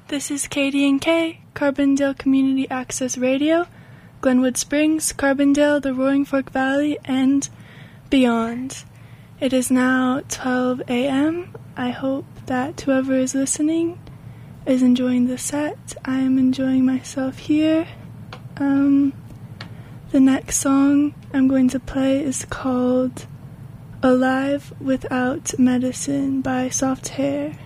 This is Katie and Kay, Carbondale Community Access Radio, Glenwood Springs, Carbondale, the Roaring Fork Valley, and beyond. It is now 12 a.m. I hope that whoever is listening is enjoying the set. I am enjoying myself here. The next song I'm going to play is called Alive Without Medicine by Soft Hair.